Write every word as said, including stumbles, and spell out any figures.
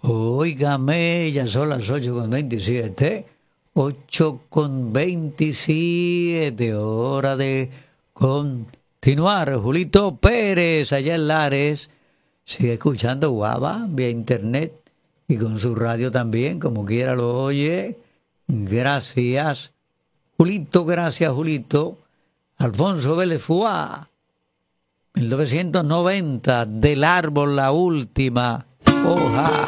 Óigame, ya son las ocho con veintisiete. Ocho con veintisiete. Hora de continuar. Julito Pérez, allá en Lares, sigue escuchando Guava vía internet y con su radio también, como quiera lo oye. Gracias, Julito, gracias, Julito. Alfonso Vélez Fuá, mil novecientos noventa, Del árbol la última hoja.